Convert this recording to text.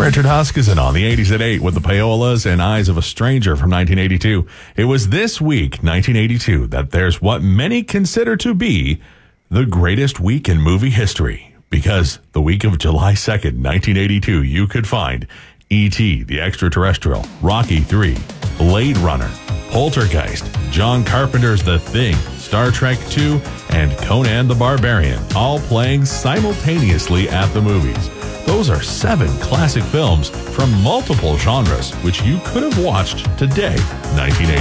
Richard Huskisson on the 80s at 8 with the Payolas and Eyes of a Stranger from 1982. It was this week, 1982, that there's what many consider to be the greatest week in movie history. Because the week of July 2nd, 1982, you could find E.T., the Extraterrestrial, Rocky III, Blade Runner, Poltergeist, John Carpenter's The Thing, Star Trek II, and Conan the Barbarian, all playing simultaneously at the movies. Those are 7 classic films from multiple genres, which you could have watched today, 1980.